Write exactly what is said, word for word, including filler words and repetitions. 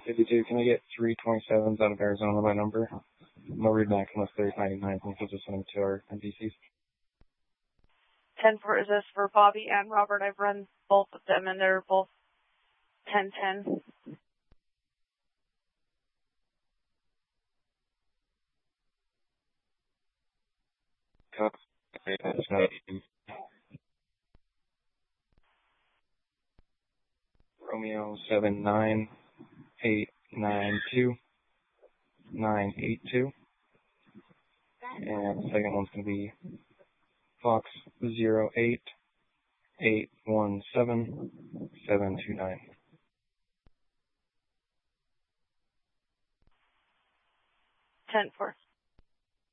fifty-two. Can I get three twenty-sevens out of Arizona by number? No read back unless there's ninety-nine. We'll just send them to our N P Cs. ten four is this for Bobby and Robert. I've run both of them, and they're both ten ten. Romeo seven nine eight nine two nine eight two. And the second one's going to be Fox zero eight eight one seven seven two nine. ten four.